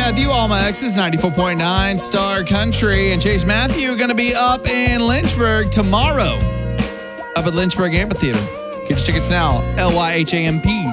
Matthew, all my exes, 94.9 Star Country. And Chase Matthew are going to be up in Lynchburg tomorrow. Up at Lynchburg Amphitheater. Get your tickets now, lyhamp.com.